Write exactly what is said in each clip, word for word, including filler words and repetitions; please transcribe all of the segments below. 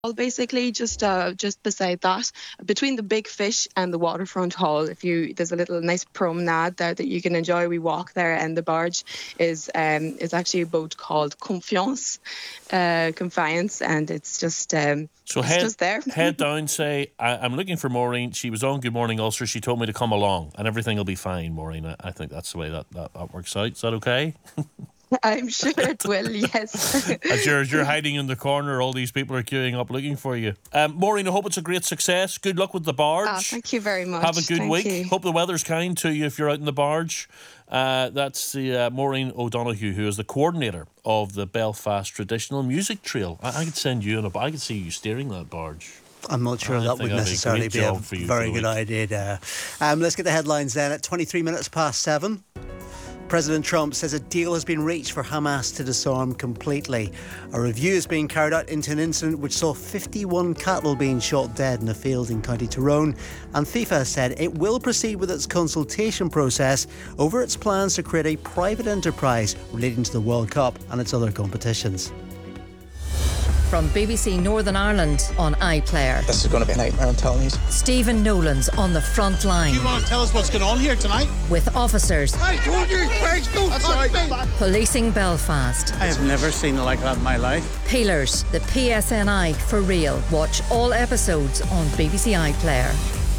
Basically, just uh, just beside that, between the Big Fish and the Waterfront Hall, if you there's a little nice promenade there that you can enjoy. We walk there, and the barge is um is actually a boat called Confiance, uh, Confiance, and it's just um So it's head, just there. head down, say, I, I'm looking for Maureen. She was on Good Morning Ulster. She told me to come along, and everything will be fine, Maureen. I, I think that's the way that, that, that works out. Is that okay? I'm sure it will, yes. As you're, as you're hiding in the corner, all these people are queuing up looking for you. Um, Maureen, I hope it's a great success. Good luck with the barge. Oh, thank you very much. Have a good thank week. You. Hope the weather's kind to you if you're out in the barge. Uh, that's the uh, Maureen O'Donoghue, who is the coordinator of the Belfast Traditional Music Trail. I, I could send you in a. I could see you steering that barge. I'm not sure I that would necessarily be a, be a very good idea there. Um, let's get the headlines then. At twenty-three minutes past seven, President Trump says a deal has been reached for Hamas to disarm completely. A review is being carried out into an incident which saw fifty-one cattle being shot dead in a field in County Tyrone, and FIFA has said it will proceed with its consultation process over its plans to create a private enterprise relating to the World Cup and its other competitions. From B B C Northern Ireland on iPlayer. This is going to be a nightmare, I'm telling you. Stephen Nolan's on the front line. You want to tell us what's going on here tonight? With officers. I told you, Craig, don't touch me. Policing Belfast. I have never seen it like that in my life. Peelers, the P S N I for real. Watch all episodes on B B C iPlayer.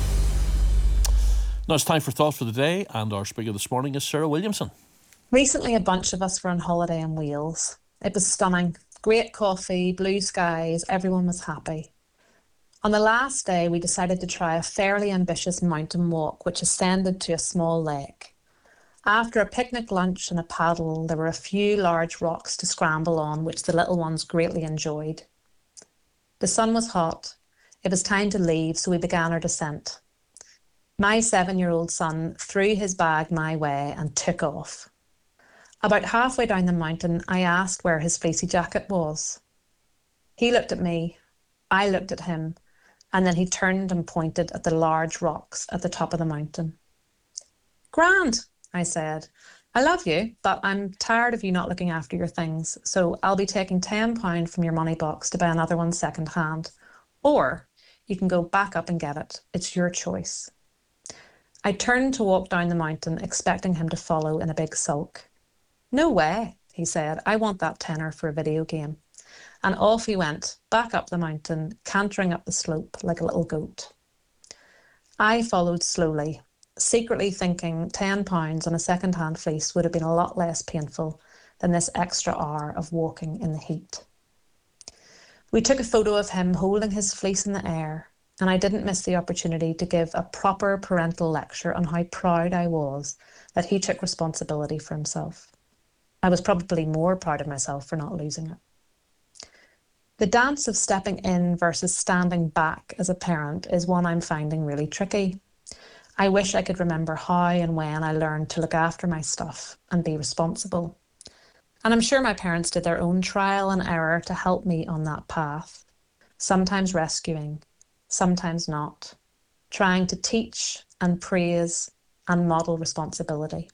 Now it's time for Thought for the Day, and our speaker this morning is Sarah Williamson. Recently, a bunch of us were on holiday in Wales. It was stunning. Great coffee, blue skies, everyone was happy. On the last day, we decided to try a fairly ambitious mountain walk, which ascended to a small lake. After a picnic lunch and a paddle, there were a few large rocks to scramble on, which the little ones greatly enjoyed. The sun was hot. It was time to leave, so we began our descent. My seven-year-old son threw his bag my way and took off. About halfway down the mountain, I asked where his fleecy jacket was. He looked at me, I looked at him, and then he turned and pointed at the large rocks at the top of the mountain. "Grand," I said. "I love you, but I'm tired of you not looking after your things, so I'll be taking ten pounds from your money box to buy another one second hand. Or you can go back up and get it. It's your choice." I turned to walk down the mountain, expecting him to follow in a big sulk. "No way," he said. "I want that tenner for a video game." And off he went, back up the mountain, cantering up the slope like a little goat. I followed slowly, secretly thinking ten pounds on a second-hand fleece would have been a lot less painful than this extra hour of walking in the heat. We took a photo of him holding his fleece in the air, and I didn't miss the opportunity to give a proper parental lecture on how proud I was that he took responsibility for himself. I was probably more proud of myself for not losing it. The dance of stepping in versus standing back as a parent is one I'm finding really tricky. I wish I could remember how and when I learned to look after my stuff and be responsible. And I'm sure my parents did their own trial and error to help me on that path, sometimes rescuing, sometimes not, trying to teach and praise and model responsibility.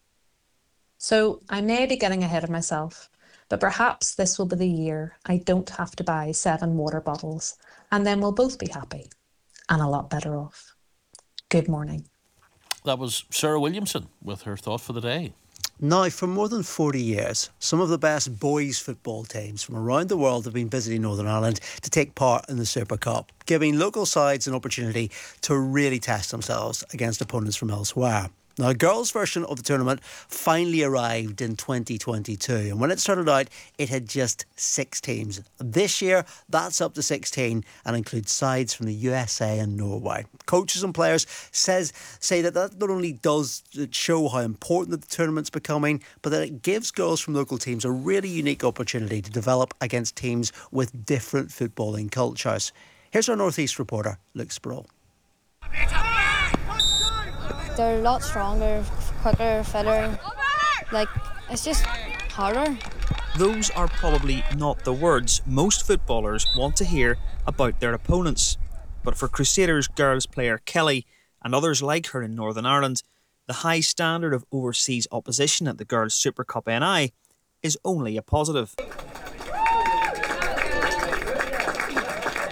So I may be getting ahead of myself, but perhaps this will be the year I don't have to buy seven water bottles, and then we'll both be happy and a lot better off. Good morning. That was Sarah Williamson with her thought for the day. Now, for more than forty years, some of the best boys' football teams from around the world have been visiting Northern Ireland to take part in the Super Cup, giving local sides an opportunity to really test themselves against opponents from elsewhere. Now, a girls' version of the tournament finally arrived in twenty twenty-two, and when it started out, it had just six teams. This year, that's up to sixteen and includes sides from the U S A and Norway. Coaches and players says say that that not only does show how important the tournament's becoming, but that it gives girls from local teams a really unique opportunity to develop against teams with different footballing cultures. Here's our North East reporter, Luke Sproul. They're a lot stronger, quicker, fitter. Like, it's just harder. Those are probably not the words most footballers want to hear about their opponents. But for Crusaders girls player Kelly and others like her in Northern Ireland, the high standard of overseas opposition at the Girls' Super Cup N I is only a positive.